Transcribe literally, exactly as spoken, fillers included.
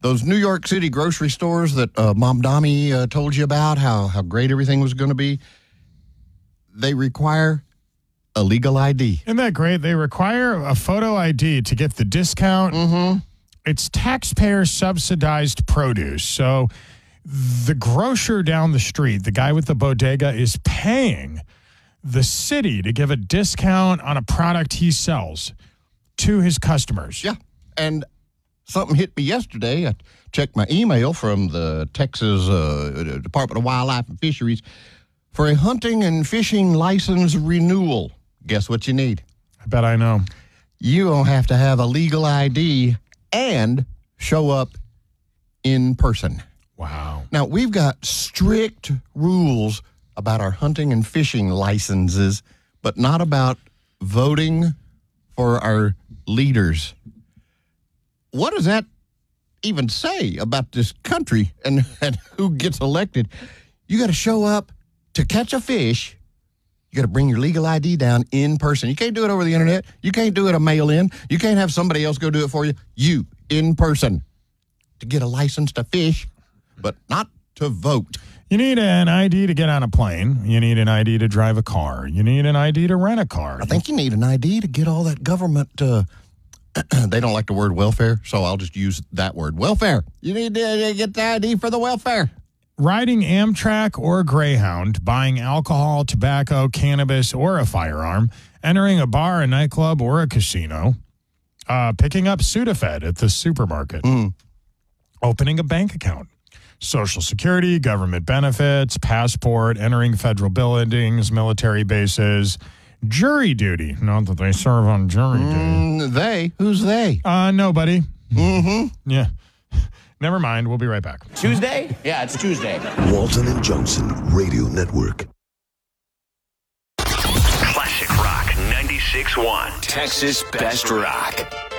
those New York City grocery stores that uh, Mom Dami uh, told you about, how, how great everything was going to be, they require a legal I D. Isn't that great? They require a photo I D to get the discount. Mm-hmm. It's taxpayer-subsidized produce. So the grocer down the street, the guy with the bodega, is paying the city to give a discount on a product he sells to his customers. Yeah, and something hit me yesterday. I checked my email from the Texas uh, Department of Wildlife and Fisheries for a hunting and fishing license renewal. Guess what you need? I bet I know. You don't have to have a legal I D and show up in person. Wow. Now, we've got strict rules about our hunting and fishing licenses, but not about voting for our leaders. What does that even say about this country and, and who gets elected? You got to show up to catch a fish. You got to bring your legal I D down in person. You can't do it over the internet. You can't do it a mail-in. You can't have somebody else go do it for you. You, in person, to get a license to fish, but not to vote. You need an I D to get on a plane. You need an I D to drive a car. You need an I D to rent a car. I think you need an I D to get all that government, uh, they don't like the word welfare, so I'll just use that word, welfare. You need to get the I D for the welfare. Riding Amtrak or Greyhound, buying alcohol, tobacco, cannabis, or a firearm, entering a bar, a nightclub, or a casino, uh, picking up Sudafed at the supermarket, Mm. opening a bank account, Social Security, government benefits, passport, entering federal buildings, military bases, jury duty. Not that they serve on jury duty. Mm, they? Who's they? Uh, nobody. Mm-hmm. Yeah. Never mind. We'll be right back. Tuesday? Yeah, it's Tuesday. Walton and Johnson Radio Network. Classic Rock ninety-six point one. Texas Best Rock.